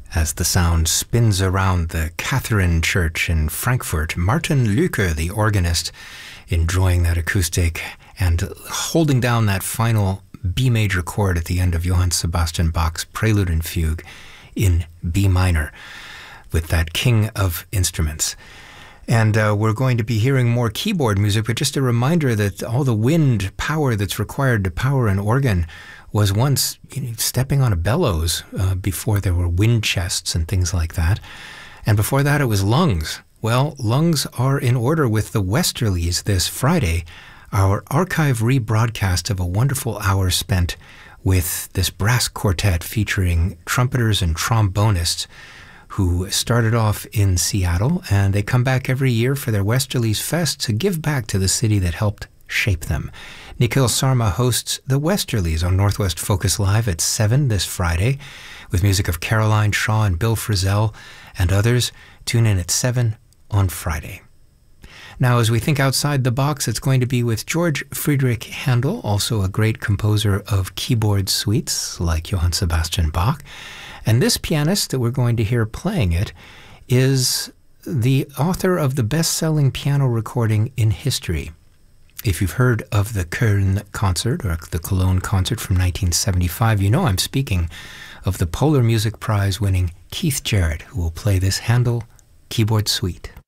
As the sound spins around the Catherine Church in Frankfurt, Martin Lüker, the organist, enjoying that acoustic and holding down that final B major chord at the end of Johann Sebastian Bach's Prelude and Fugue in B minor with that king of instruments. And we're going to be hearing more keyboard music, but just a reminder that all the wind power that's required to power an organ was once stepping on a bellows before there were wind chests and things like that. And before that, it was lungs. Well, lungs are in order with the Westerlies this Friday, our archive rebroadcast of a wonderful hour spent with this brass quartet featuring trumpeters and trombonists who started off in Seattle, and they come back every year for their Westerlies Fest to give back to the city that helped shape them. Nikhil Sarma hosts the Westerlies on Northwest Focus Live at 7 this Friday with music of Caroline Shaw and Bill Frisell and others. Tune in at 7 on Friday. Now, as we think outside the box, it's going to be with George Friedrich Handel, also a great composer of keyboard suites like Johann Sebastian Bach. And this pianist that we're going to hear playing it is the author of the best-selling piano recording in history. If you've heard of the Köln concert or the Cologne concert from 1975, you know I'm speaking of the Polar Music Prize winning Keith Jarrett, who will play this Handel keyboard suite.